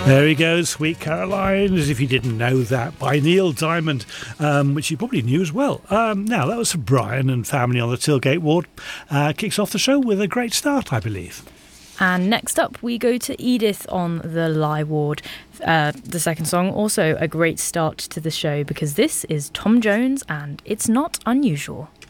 There he goes, Sweet Caroline, as if you didn't know that, by Neil Diamond, which you probably knew as well. Now, that was for Brian and family on the Tilgate ward. Kicks off the show with a great start, I believe. And next up, we go to Edith on the Lie ward. The second song, also a great start to the show, because this is Tom Jones and It's Not Unusual.